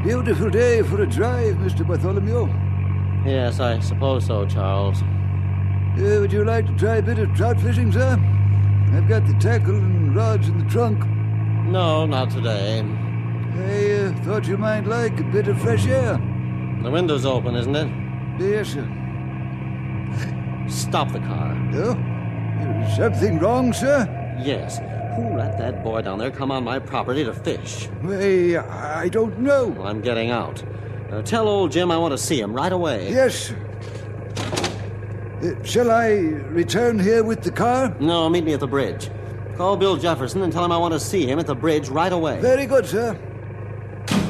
Beautiful day for a drive, Mr. Bartholomew. Yes, I suppose so, Charles. Would you like to try a bit of trout fishing, sir? I've got the tackle and rods in the trunk. No, not today. I thought you might like a bit of fresh air. The window's open, isn't it? Yes, sir. Stop the car. Oh? Is something wrong, sir? Yes. Who let that boy down there come on my property to fish? Why, I don't know. Well, I'm getting out. Tell old Jim I want to see him right away. Yes, sir. Shall I return here with the car? No, meet me at the bridge. Call Bill Jefferson and tell him I want to see him at the bridge right away. Very good, sir.